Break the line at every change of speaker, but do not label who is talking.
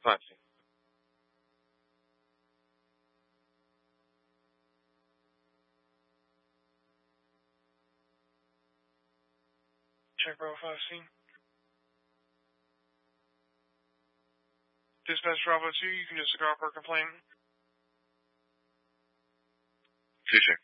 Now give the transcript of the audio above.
5C. Check Bravo 5C. Dispatch Bravo 2, you can disregard per complaint.
Future.